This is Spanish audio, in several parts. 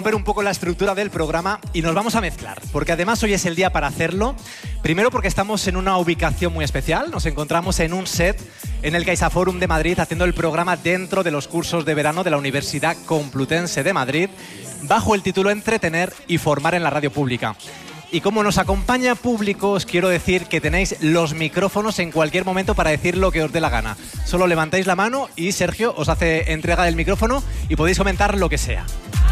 Romper un poco la estructura del programa y nos vamos a mezclar, porque además hoy es el día para hacerlo. Primero porque estamos en una ubicación muy especial, nos encontramos en un set en el CaixaForum de Madrid haciendo el programa dentro de los cursos de verano de la Universidad Complutense de Madrid bajo el título Entretener y formar en la radio pública. Y como nos acompaña público, os quiero decir que tenéis los micrófonos en cualquier momento para decir lo que os dé la gana. Solo levantáis la mano y Sergio os hace entrega del micrófono y podéis comentar lo que sea.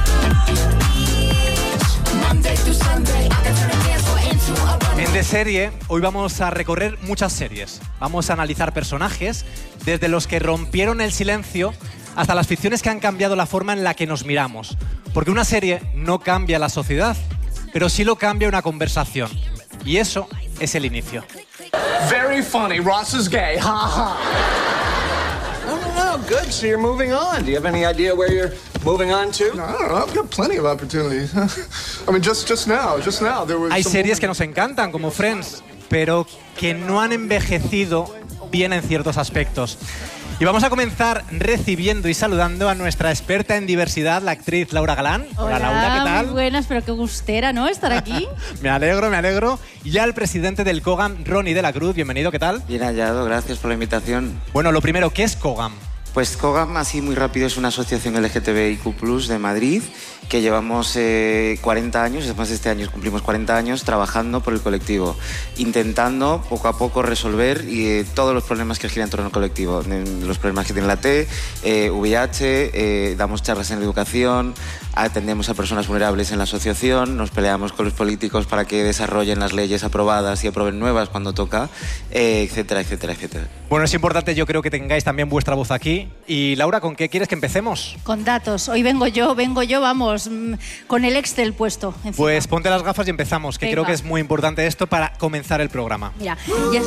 En De Serie, hoy vamos a recorrer muchas series. Vamos a analizar personajes, desde los que rompieron el silencio hasta las ficciones que han cambiado la forma en la que nos miramos. Porque una serie no cambia la sociedad, pero sí lo cambia una conversación. Y eso es el inicio. Very funny. Ross is gay. Ha ha. No, good. So you're moving on. Do you have any idea where you're moving on to? No, I don't know. I've got plenty of opportunities. I mean, just now there was. Hay series que nos encantan, como Friends, pero que no han envejecido bien en ciertos aspectos. Y vamos a comenzar recibiendo y saludando a nuestra experta en diversidad, la actriz Laura Galán. Hola, Laura, ¿qué tal? Muy buenas, pero qué gustera, ¿no? Estar aquí. Me alegro. Y al presidente del COGAM, Ronnie de la Cruz. Bienvenido, ¿qué tal? Bien hallado, gracias por la invitación. Bueno, lo primero, ¿qué es COGAM? Pues COGAM, así muy rápido, es una asociación LGTBIQ+ de Madrid que llevamos 40 años, además este año cumplimos 40 años trabajando por el colectivo, intentando poco a poco resolver todos los problemas que giran en torno al colectivo, los problemas que tiene la T, VIH, damos charlas en educación, atendemos a personas vulnerables en la asociación, nos peleamos con los políticos para que desarrollen las leyes aprobadas y aprueben nuevas cuando toca, etcétera, etcétera, etcétera. Bueno, es importante, yo creo que tengáis también vuestra voz aquí. Y Laura, ¿con qué quieres que empecemos? Con datos. Hoy vengo yo, vamos, con el Excel puesto encima. Pues ponte las gafas y empezamos, que Venga. creo que es muy importante esto para comenzar el programa. Mira, ya...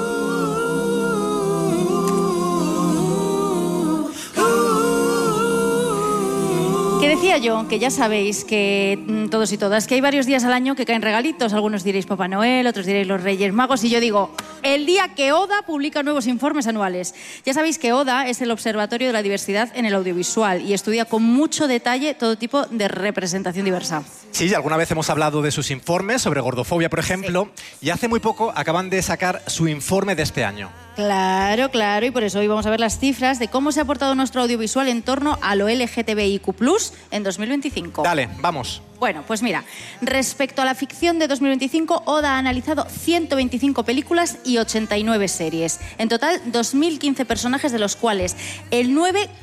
Que decía yo, que ya sabéis que todos y todas, que hay varios días al año que caen regalitos. Algunos diréis Papá Noel, otros diréis los Reyes Magos. Y yo digo, el día que ODA publica nuevos informes anuales. Ya sabéis que ODA es el Observatorio de la Diversidad en el Audiovisual y estudia con mucho detalle todo tipo de representación diversa. Sí, alguna vez hemos hablado de sus informes sobre gordofobia, por ejemplo, sí. Y hace muy poco acaban de sacar su informe de este año. Claro, y por eso hoy vamos a ver las cifras de cómo se ha portado nuestro audiovisual en torno a lo LGTBIQ+ en 2025. Dale, vamos. Bueno, pues mira, respecto a la ficción de 2025, ODA ha analizado 125 películas y 89 series. En total, 2.015 personajes, de los cuales el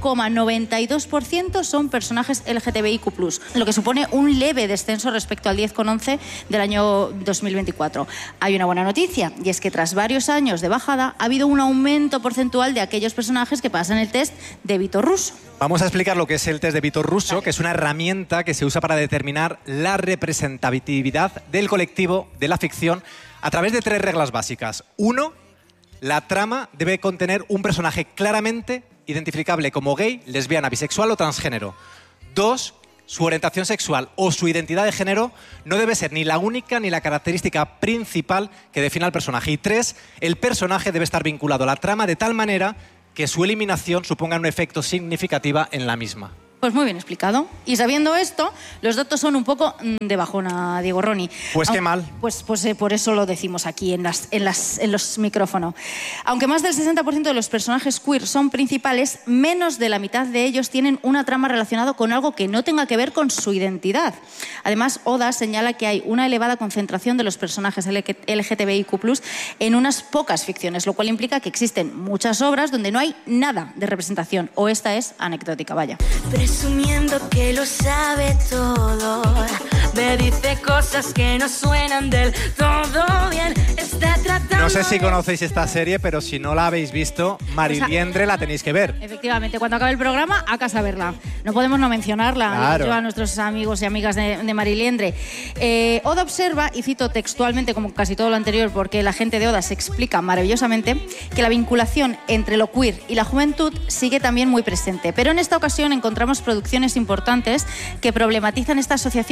9,92% son personajes LGTBIQ+, lo que supone un leve descenso respecto al 10,11% del año 2024. Hay una buena noticia, y es que tras varios años de bajada, ha habido un aumento porcentual de aquellos personajes que pasan el test de Vitor Russo. Vamos a explicar lo que es el test de Vitor Russo, que es una herramienta que se usa para determinar la representatividad del colectivo de la ficción a través de 3 reglas básicas. 1, la trama debe contener un personaje claramente identificable como gay, lesbiana, bisexual o transgénero. 2, su orientación sexual o su identidad de género no debe ser ni la única ni la característica principal que defina al personaje. Y 3, el personaje debe estar vinculado a la trama de tal manera que su eliminación suponga un efecto significativo en la misma. Pues muy bien explicado. Y sabiendo esto, los datos son un poco de bajona, Diego Ronnie. Pues qué mal. Pues por eso lo decimos aquí en los micrófonos. Aunque más del 60% de los personajes queer son principales, menos de la mitad de ellos tienen una trama relacionada con algo que no tenga que ver con su identidad. Además, ODA señala que hay una elevada concentración de los personajes LGTBIQ+ en unas pocas ficciones, lo cual implica que existen muchas obras donde no hay nada de representación, o esta es anecdótica, vaya. Presumiendo que lo sabe todo, me dice cosas que no suenan del todo bien. Está tratando. No sé si conocéis esta serie, pero si no la habéis visto, Mariliendre la tenéis que ver. Efectivamente, cuando acabe el programa, a casa a verla. No podemos no mencionarla, claro. Yo a nuestros amigos y amigas de Mariliendre. ODA observa, y cito textualmente como casi todo lo anterior, porque la gente de ODA se explica maravillosamente, que la vinculación entre lo queer y la juventud sigue también muy presente. Pero en esta ocasión encontramos producciones importantes que problematizan esta asociación a la vez que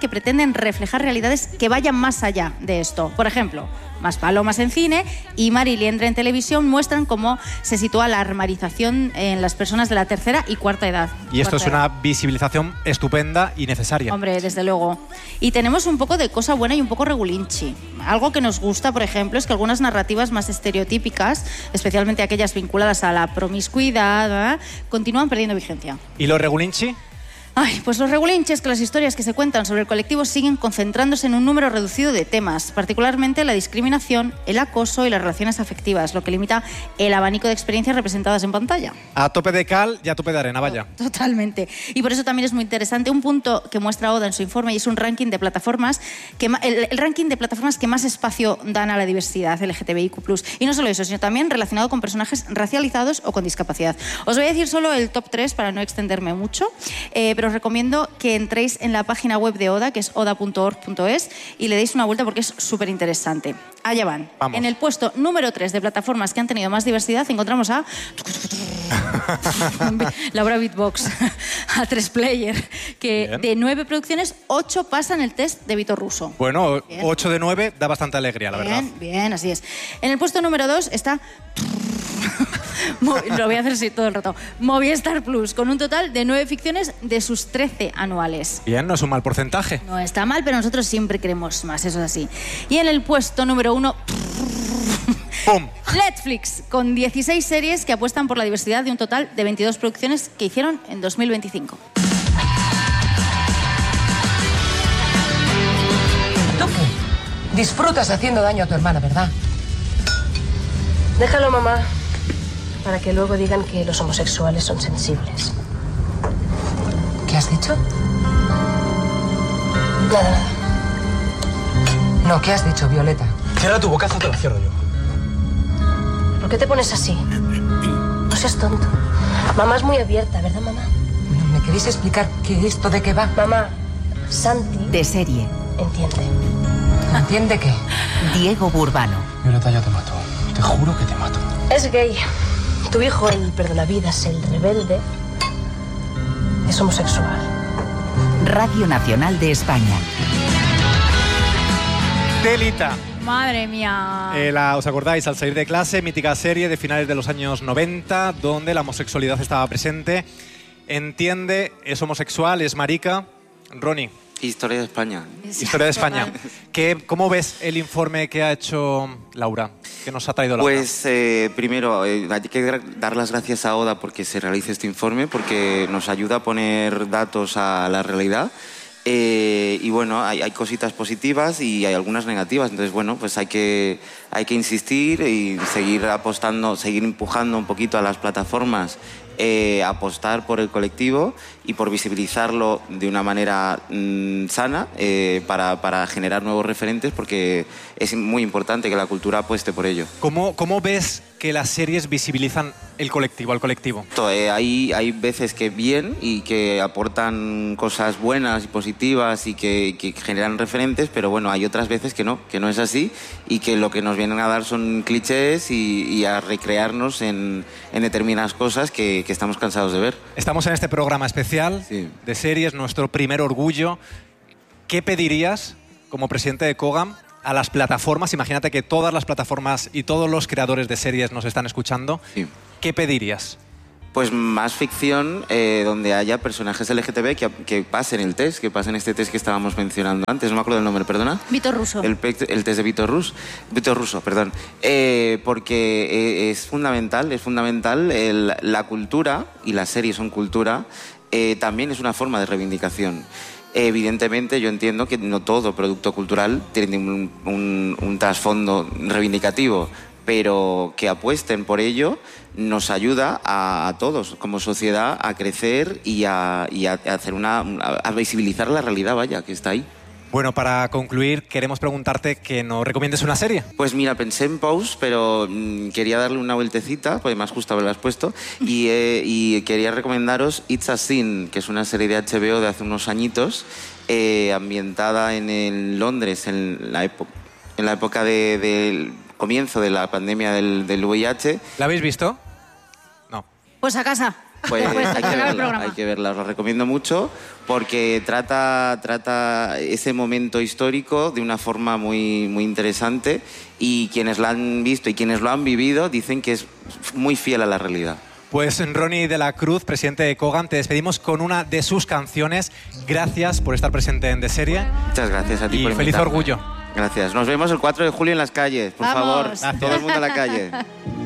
que pretenden reflejar realidades que vayan más allá de esto. Por ejemplo, Más Palomas en cine y Mar y Liendre en televisión muestran cómo se sitúa la armarización en las personas de la tercera y cuarta edad. Y esto es una visibilización estupenda y necesaria. Hombre, desde luego. Y tenemos un poco de cosa buena y un poco regulinchi. Algo que nos gusta, por ejemplo, es que algunas narrativas más estereotípicas, especialmente aquellas vinculadas a la promiscuidad, continúan perdiendo vigencia. ¿Y lo regulinchi? Ay, pues los regulinches, que las historias que se cuentan sobre el colectivo siguen concentrándose en un número reducido de temas, particularmente la discriminación, el acoso y las relaciones afectivas, lo que limita el abanico de experiencias representadas en pantalla. A tope de cal y a tope de arena, vaya. Totalmente. Y por eso también es muy interesante un punto que muestra Oda en su informe, y es un ranking de plataformas, el ranking de plataformas que más espacio dan a la diversidad LGTBIQ+. Y no solo eso, sino también relacionado con personajes racializados o con discapacidad. Os voy a decir solo el top 3 para no extenderme mucho, pero os recomiendo que entréis en la página web de Oda, que es oda.org.es, y le deis una vuelta porque es súper interesante. Allá van. Vamos. En el puesto número 3 de plataformas que han tenido más diversidad encontramos a Laura Beatbox, a 3Player, que Bien. de 9 producciones, 8 pasan el test de Vitor Russo. Bueno, Bien. 8 de 9 da bastante alegría, la verdad. Bien, bien, así es. En el puesto número 2 está... Lo voy a hacer así todo el rato. Movistar Plus, con un total de 9 ficciones de sus 13 anuales. Bien, no es un mal porcentaje. No está mal, pero nosotros siempre queremos más, eso es así. Y en el puesto número 1... ¡Pum! Netflix, con 16 series que apuestan por la diversidad de un total de 22 producciones que hicieron en 2025. ¿Tú qué? Disfrutas haciendo daño a tu hermana, ¿verdad? Déjalo, mamá, para que luego digan que los homosexuales son sensibles. ¿Qué has dicho? Nada, nada. No, ¿qué has dicho, Violeta? Cierra tu bocazo, te la cierro yo. ¿Por qué te pones así? No seas tonto. Mamá es muy abierta, ¿verdad, mamá? ¿Me queréis explicar esto de qué va? Mamá, Santi De serie. entiende. ¿Entiende qué? Diego Burbano. Violeta, yo te mato. Te juro que te mato. Es gay. Tu hijo, el perdonavidas, el rebelde, es homosexual. Radio Nacional de España. Telita. Madre mía. ¿Os acordáis? Al salir de clase, mítica serie de finales de los años 90, donde la homosexualidad estaba presente. Entiende, es homosexual, es marica. Ronnie, Historia de España. historia de España. ¿Cómo ves el informe que ha hecho Laura? ¿Qué nos ha traído Laura? Pues primero hay que dar las gracias a Oda porque se realice este informe, porque nos ayuda a poner datos a la realidad. Y bueno, hay cositas positivas y hay algunas negativas. Entonces, bueno, pues hay que insistir y seguir apostando, seguir empujando un poquito a las plataformas, apostar por el colectivo y por visibilizarlo de una manera sana para generar nuevos referentes, porque es muy importante que la cultura apueste por ello. ¿Cómo ves que las series visibilizan el colectivo, al colectivo? Hay veces que bien y que aportan cosas buenas y positivas y que generan referentes, pero bueno, hay otras veces que no es así y que lo que nos vienen a dar son clichés y a recrearnos en determinadas cosas que estamos cansados de ver. Estamos en este programa especial de series, nuestro primer orgullo. ¿Qué pedirías como presidente de COGAM a las plataformas? Imagínate que todas las plataformas y todos los creadores de series nos están escuchando. Sí. ¿Qué pedirías? Pues más ficción donde haya personajes LGTB que pasen el test, que pasen este test que estábamos mencionando antes. No me acuerdo el nombre, perdona. Vitor Russo. El test de Vitor Russo, perdón. Porque es fundamental la cultura, y las series son cultura, también es una forma de reivindicación. Evidentemente, yo entiendo que no todo producto cultural tiene un trasfondo reivindicativo, pero que apuesten por ello nos ayuda a todos como sociedad a crecer y a hacer a visibilizar la realidad, vaya, que está ahí. Bueno, para concluir, queremos preguntarte que nos recomiendes una serie. Pues mira, pensé en Pose, pero quería darle una vueltecita, pues más justo haberla puesto, y quería recomendaros It's a Sin, que es una serie de HBO de hace unos añitos, ambientada en Londres, en la época del comienzo de la pandemia del VIH. ¿La habéis visto? No. Pues a casa. Pues Después de hay que acabar el verla, programa. hay que verla. Os lo recomiendo mucho porque trata ese momento histórico de una forma muy, muy interesante y quienes la han visto y quienes lo han vivido dicen que es muy fiel a la realidad. Pues Ronnie de la Cruz, presidente de Kogan, te despedimos con una de sus canciones. Gracias por estar presente en De Serie. Muchas gracias a ti Y por feliz invitarme. orgullo. Gracias. Nos vemos el 4 de julio en las calles. Por Vamos. favor, Gracias. todo el mundo a la calle.